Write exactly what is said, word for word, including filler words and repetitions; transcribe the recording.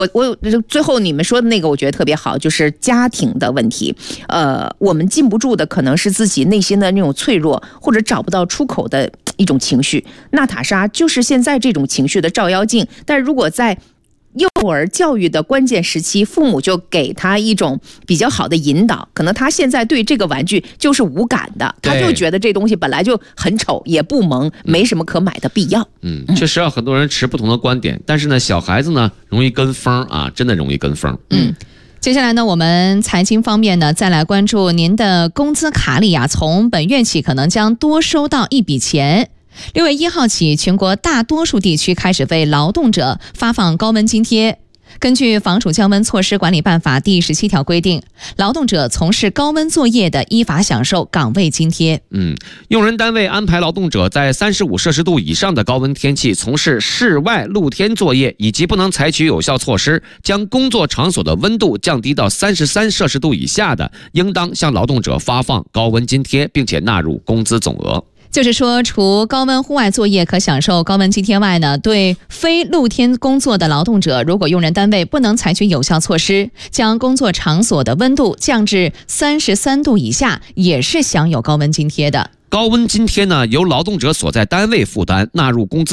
我我最后你们说的那个，我觉得特别好，就是家庭的问题。呃，我们禁不住的可能是自己内心的那种脆弱，或者找不到出口的一种情绪。娜塔莎就是现在这种情绪的照妖镜，但是如果在幼儿教育的关键时期，父母就给他一种比较好的引导，可能他现在对这个玩具就是无感的，他就觉得这东西本来就很丑，也不萌，没什么可买的必要。 嗯，确实啊，很多人持不同的观点，但是呢，小孩子呢容易跟风啊，真的容易跟风。 嗯。接下来呢，我们财经方面呢，再来关注您的工资卡里啊，从本月起可能将多收到一笔钱。六月一号起，全国大多数地区开始为劳动者发放高温津贴。根据《防暑降温措施管理办法》第十七条规定，劳动者从事高温作业的，依法享受岗位津贴。 嗯，用人单位安排劳动者在三十五摄氏度以上的高温天气从事室外露天作业，以及不能采取有效措施将工作场所的温度降低到三十三摄氏度以下的，应当向劳动者发放高温津贴，并且纳入工资总额。 就是说，除高温户外作业可享受高温津贴外呢，对非露天工作的劳动者，如果用人单位不能采取有效措施，将工作场所的温度降至三十三度以下，也是享有高温津贴的。 高温津贴呢，由劳动者所在单位负担，纳入工资